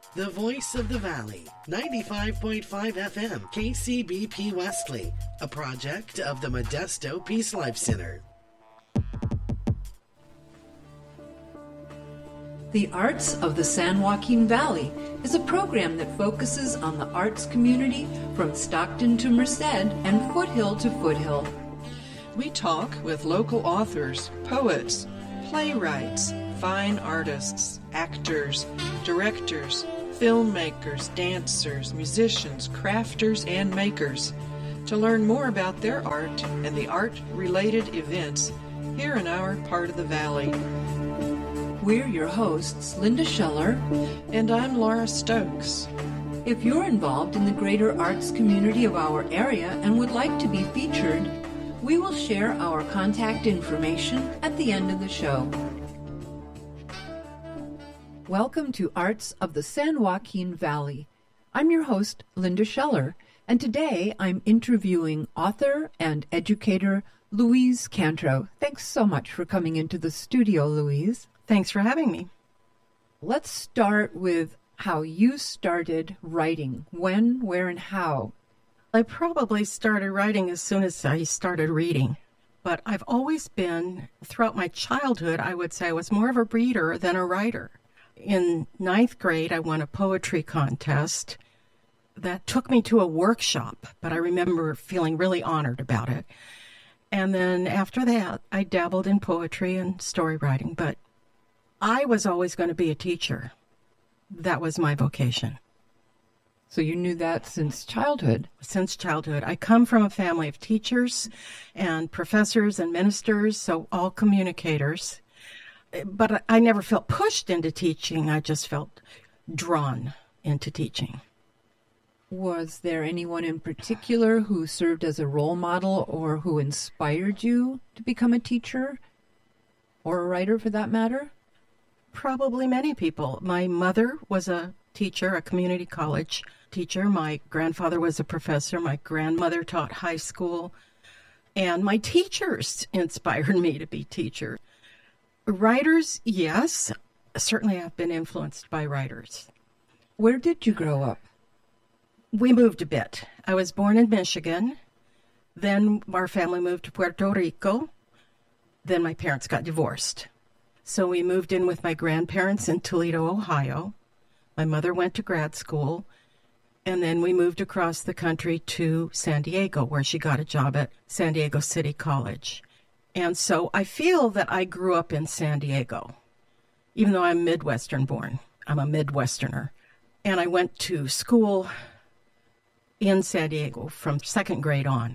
The Voice of the Valley, 95.5 FM, KCBP Wesley, a project of the Modesto Peace Life Center. The Arts of the San Joaquin Valley is a program that focuses on the arts community from Stockton to Merced and foothill to foothill. We talk with local authors, poets, playwrights, fine artists, actors, directors, filmmakers, dancers, musicians, crafters, and makers to learn more about their art and the art-related events here in our part of the valley. We're your hosts, Linda Scheller. And I'm Laura Stokes. If you're involved in the greater arts community of our area and would like to be featured, we will share our contact information at the end of the show. Welcome to Arts of the San Joaquin Valley. I'm your host, Linda Scheller, and today I'm interviewing author and educator Louise Cantreau. Thanks so much for coming into the studio, Louise. Thanks for having me. Let's start with how you started writing. When, where, and how? I probably started writing as soon as I started reading. But I've always been, throughout my childhood, I would say I was more of a reader than a writer. In 9th grade, I won a poetry contest that took me to a workshop, but I remember feeling really honored about it. And then after that, I dabbled in poetry and story writing, but I was always going to be a teacher. That was my vocation. So you knew that since childhood? Since childhood. I come from a family of teachers and professors and ministers, so all communicators. But I never felt pushed into teaching. I just felt drawn into teaching. Was there anyone in particular who served as a role model or who inspired you to become a teacher or a writer for that matter? Probably many people. My mother was a teacher, a community college teacher. My grandfather was a professor. My grandmother taught high school. And my teachers inspired me to be teachers. Writers, yes. Certainly I've been influenced by writers. Where did you grow up? We moved a bit. I was born in Michigan. Then our family moved to Puerto Rico. Then my parents got divorced. So we moved in with my grandparents in Toledo, Ohio. My mother went to grad school. And then we moved across the country to San Diego, where she got a job at San Diego City College. And so I feel that I grew up in San Diego, even though I'm Midwestern born. I'm a Midwesterner. And I went to school in San Diego from 2nd grade on.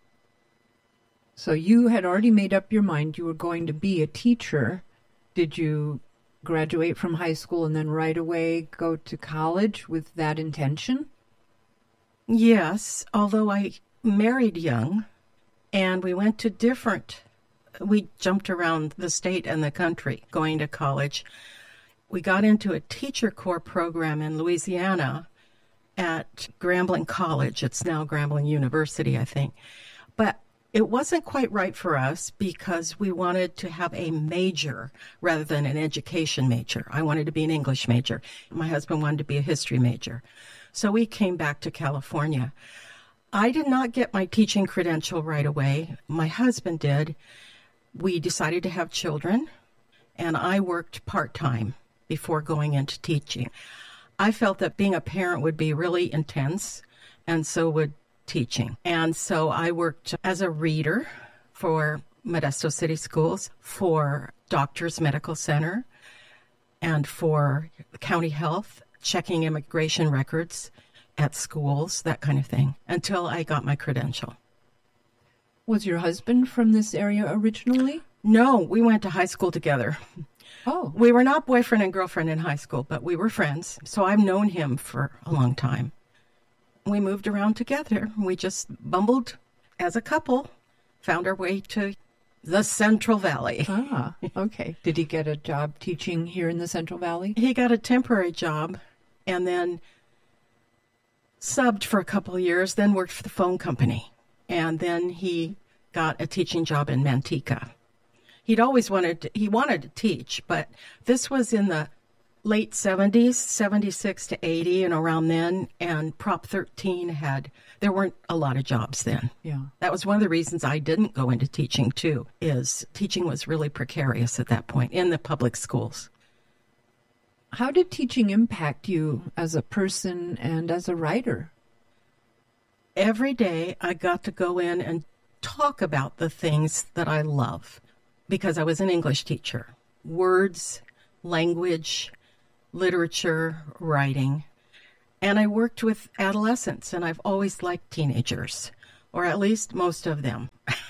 So you had already made up your mind you were going to be a teacher. Did you graduate from high school and then right away go to college with that intention? Yes, although I married young and we went to we jumped around the state and the country going to college. We got into a teacher corps program in Louisiana at Grambling College. It's now Grambling University, I think. But it wasn't quite right for us because we wanted to have a major rather than an education major. I wanted to be an English major. My husband wanted to be a history major. So we came back to California. I did not get my teaching credential right away. My husband did. We decided to have children, and I worked part-time before going into teaching. I felt that being a parent would be really intense, and so would teaching. And so I worked as a reader for Modesto City Schools, for Doctors Medical Center, and for County Health, checking immigration records at schools, that kind of thing, until I got my credential. Was your husband from this area originally? No, we went to high school together. Oh. We were not boyfriend and girlfriend in high school, but we were friends. So I've known him for a long time. We moved around together. We just bumbled as a couple, found our way to the Central Valley. Ah, okay. Did he get a job teaching here in the Central Valley? He got a temporary job and then subbed for a couple of years, then worked for the phone company. And then he got a teaching job in Manteca. He wanted to teach, but this was in the late 70s, 76 to 80 and around then, and Prop 13 there weren't a lot of jobs then. Yeah. That was one of the reasons I didn't go into teaching too, is teaching was really precarious at that point in the public schools. How did teaching impact you as a person and as a writer? Every day I got to go in and talk about the things that I love because I was an English teacher. Words, language, literature, writing. And I worked with adolescents, and I've always liked teenagers, or at least most of them.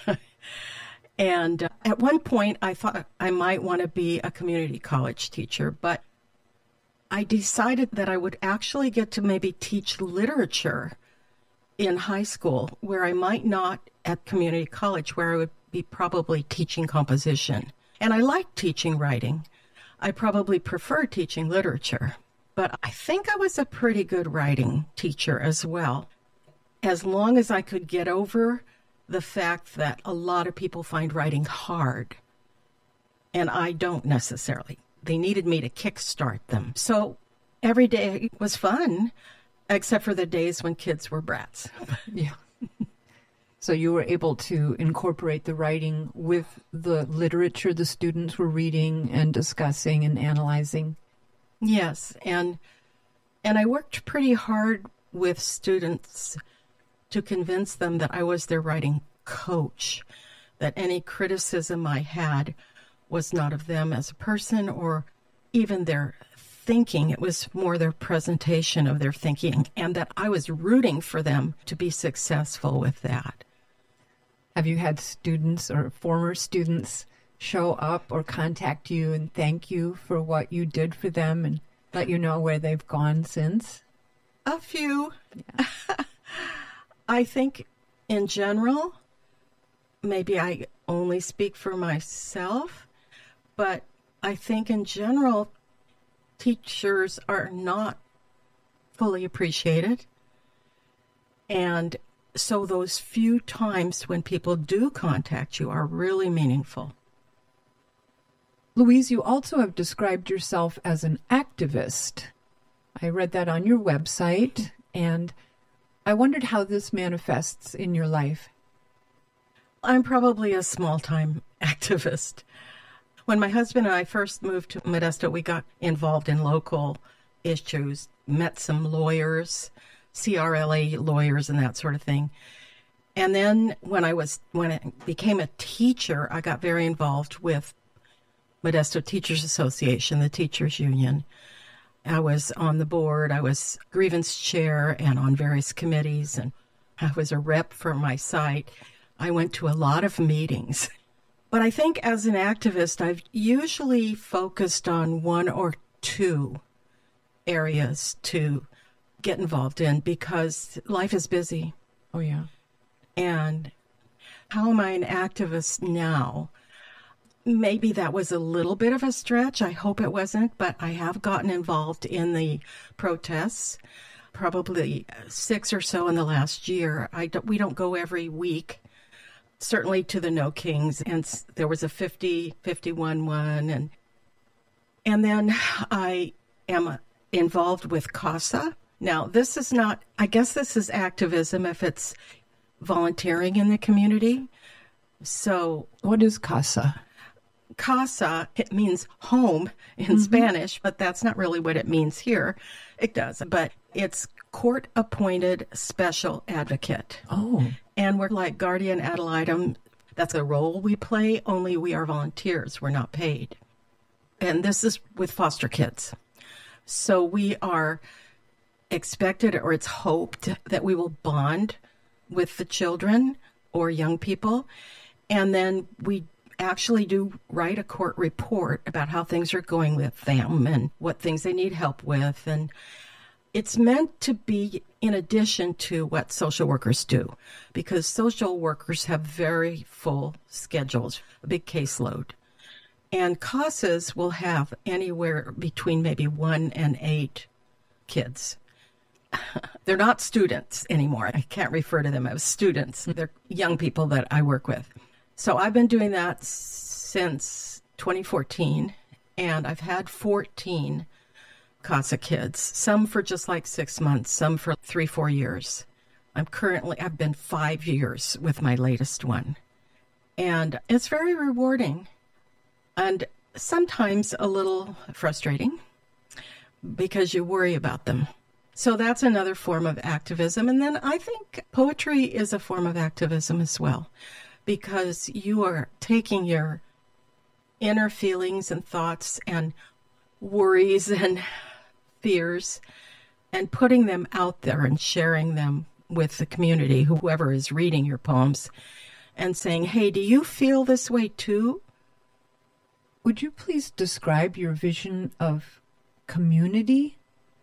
And at one point, I thought I might want to be a community college teacher, but I decided that I would actually get to maybe teach literature in high school, where I might not at community college, where I would be probably teaching composition. And I like teaching writing. I probably prefer teaching literature, but I think I was a pretty good writing teacher as well, as long as I could get over the fact that a lot of people find writing hard, and I don't necessarily. They needed me to kickstart them. So every day was fun, except for the days when kids were brats. Yeah. So you were able to incorporate the writing with the literature the students were reading and discussing and analyzing? Yes, and I worked pretty hard with students to convince them that I was their writing coach, that any criticism I had was not of them as a person or even their thinking. It was more their presentation of their thinking, and that I was rooting for them to be successful with that. Have you had students or former students show up or contact you and thank you for what you did for them and let you know where they've gone since? A few. Yeah. I think in general, maybe I only speak for myself, but I think in general, teachers are not fully appreciated. And so those few times when people do contact you are really meaningful. Louise, you also have described yourself as an activist. I read that on your website, and I wondered how this manifests in your life. I'm probably a small-time activist. When my husband and I first moved to Modesto, we got involved in local issues, met some lawyers, CRLA lawyers and that sort of thing. And then when I became a teacher, I got very involved with Modesto Teachers Association, the teachers union. I was on the board, I was grievance chair and on various committees, and I was a rep for my site. I went to a lot of meetings. But I think as an activist, I've usually focused on one or two areas to get involved in because life is busy. Oh, yeah. And how am I an activist now? Maybe that was a little bit of a stretch. I hope it wasn't, but I have gotten involved in the protests, probably 6 or so in the last year. We don't go every week, certainly to the No Kings, and there was a 51 one. And then I am involved with CASA. Now, this is not, I guess this is activism if it's volunteering in the community. So what is CASA? CASA, it means home in Spanish, but that's not really what it means here. It does, but it's court-appointed special advocate. Oh. And we're like guardian ad litem. That's a role we play, only we are volunteers. We're not paid. And this is with foster kids. So we are expected, or it's hoped, that we will bond with the children or young people. And then we actually do write a court report about how things are going with them and what things they need help with. And it's meant to be in addition to what social workers do, because social workers have very full schedules, a big caseload. And CASAs will have anywhere between maybe 1 and 8 kids. They're not students anymore. I can't refer to them as students. They're young people that I work with. So I've been doing that since 2014, and I've had 14 CASA kids, some for just like 6 months, some for 3-4 years. I've been 5 years with my latest one. And it's very rewarding and sometimes a little frustrating because you worry about them. So that's another form of activism. And then I think poetry is a form of activism as well, because you are taking your inner feelings and thoughts and worries and fears and putting them out there and sharing them with the community, whoever is reading your poems, and saying, hey, do you feel this way too? Would you please describe your vision of community?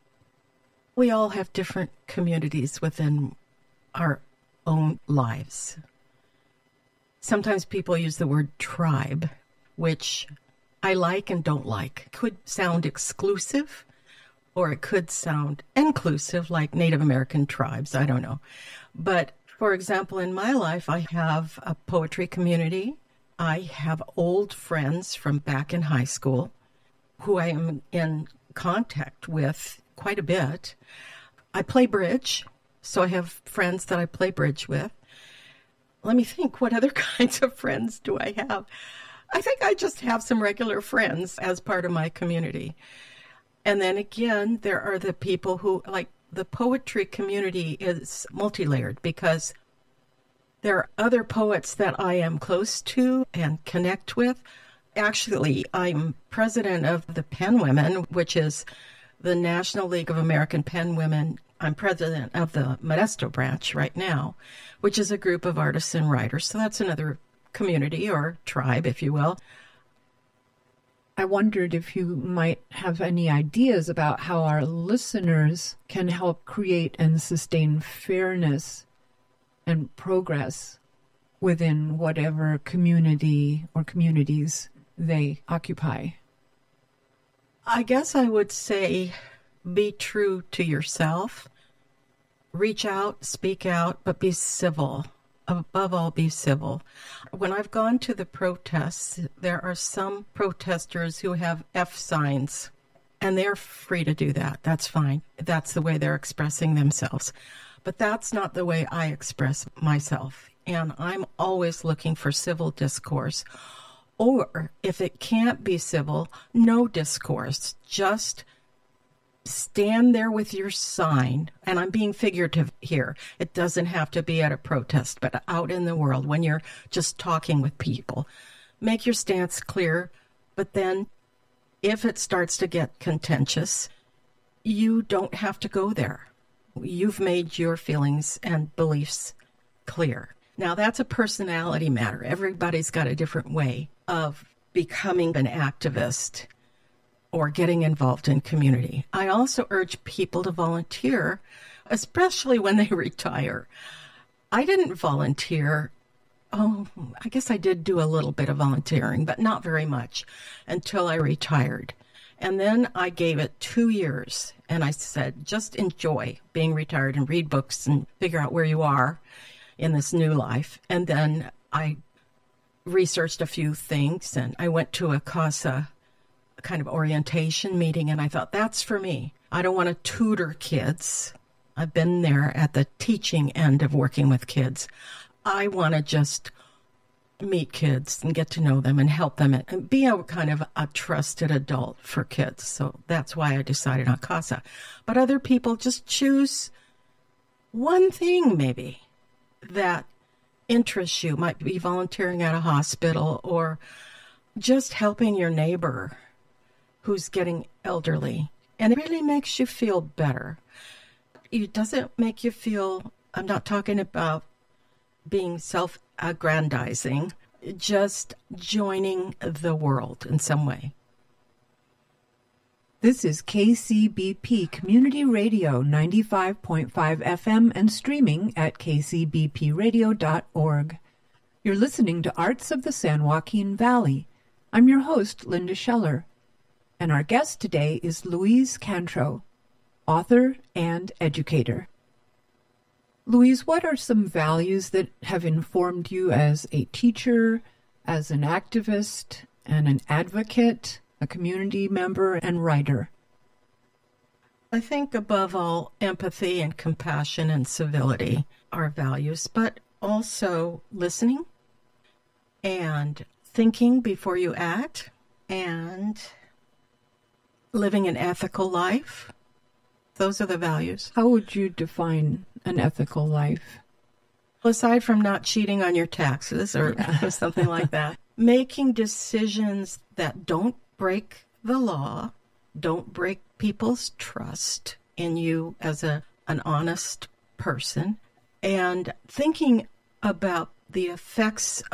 We all have different communities within our own lives. Sometimes people use the word tribe, which I like and don't like. It could sound exclusive, or it could sound inclusive, like Native American tribes. I don't know. But for example, in my life, I have a poetry community. I have old friends from back in high school who I am in contact with quite a bit. I play bridge, so I have friends that I play bridge with. Let me think, what other kinds of friends do I have? I think I just have some regular friends as part of my community. And then again, there are the people who, like, the poetry community is multi-layered because there are other poets that I am close to and connect with. Actually, I'm president of the Pen Women, which is the National League of American Pen Women. I'm president of the Modesto branch right now, which is a group of artists and writers. So that's another community or tribe, if you will. I wondered if you might have any ideas about how our listeners can help create and sustain fairness and progress within whatever community or communities they occupy. I guess I would say be true to yourself. Reach out, speak out, but be civil. Above all, be civil. When I've gone to the protests, there are some protesters who have F signs, and they're free to do that. That's fine. That's the way they're expressing themselves. But that's not the way I express myself. And I'm always looking for civil discourse. Or if it can't be civil, no discourse. Just stand there with your sign, and I'm being figurative here. It doesn't have to be at a protest, but out in the world when you're just talking with people. Make your stance clear, but then if it starts to get contentious, you don't have to go there. You've made your feelings and beliefs clear. Now, that's a personality matter. Everybody's got a different way of becoming an activist or getting involved in community. I also urge people to volunteer, especially when they retire. I didn't volunteer. I guess I did do a little bit of volunteering, but not very much until I retired. And then I gave it 2 years, and I said, just enjoy being retired and read books and figure out where you are in this new life. And then I researched a few things, and I went to a CASA kind of orientation meeting, and I thought, that's for me. I don't want to tutor kids. I've been there at the teaching end of working with kids. I want to just meet kids and get to know them and help them and be a kind of a trusted adult for kids. So that's why I decided on CASA. But other people just choose one thing maybe that interests you. Might be volunteering at a hospital or just helping your neighbor who's getting elderly. And it really makes you feel better. It doesn't make you feel, I'm not talking about being self-aggrandizing, just joining the world in some way. This is KCBP Community Radio 95.5 FM and streaming at kcbpradio.org. You're listening to Arts of the San Joaquin Valley. I'm your host, Linda Scheller, and our guest today is Louise Cantreau, author and educator. Louise, what are some values that have informed you as a teacher, as an activist, and an advocate, a community member, and writer? I think above all, empathy and compassion and civility are values, but also listening and thinking before you act and living an ethical life. Those are the values. How would you define an ethical life? Aside from not cheating on your taxes or something like that, making decisions that don't break the law, don't break people's trust in you as an honest person, and thinking about the effects